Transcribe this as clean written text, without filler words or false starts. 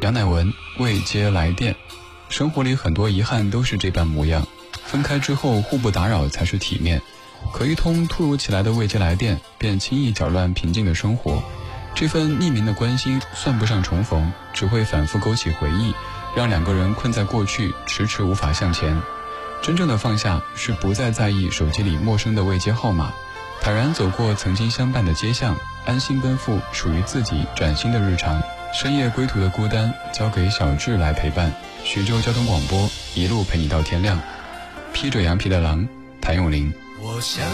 杨乃文未接来电。生活里很多遗憾都是这般模样，分开之后互不打扰才是体面。可一通突如其来的未接来电，便轻易搅乱平静的生活。这份匿名的关心算不上重逢，只会反复勾起回忆，让两个人困在过去，迟迟无法向前。真正的放下是不再在意手机里陌生的未接号码，坦然走过曾经相伴的街巷，安心奔赴属于自己崭新的日常。深夜归途的孤单交给小智来陪伴。徐州交通广播，一路陪你到天亮。披着羊皮的狼，谭咏麟。 我想